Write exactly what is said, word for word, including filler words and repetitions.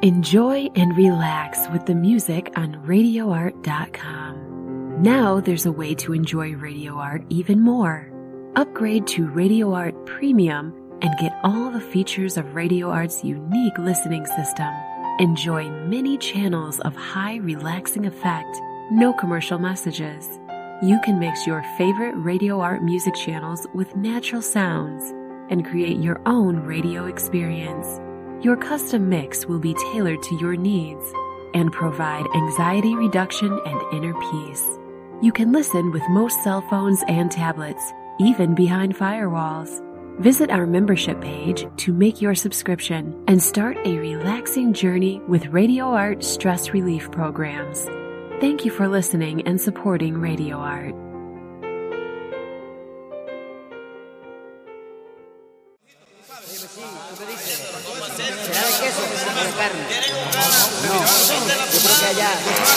Enjoy and relax with the music on radio art dot com. Now there's a way to enjoy Radio Art even more. Upgrade to Radio Art Premium and get all the features of Radio Art's unique listening system. Enjoy many channels of high relaxing effect, no commercial messages. You can mix your favorite Radio Art music channels with natural sounds and create your own radio experience. Your custom mix will be tailored to your needs and provide anxiety reduction and inner peace. You can listen with most cell phones and tablets, even behind firewalls. Visit our membership page to make your subscription and start a relaxing journey with Radio Art stress relief programs. Thank you for listening and supporting Radio Art. No, yo creo que allá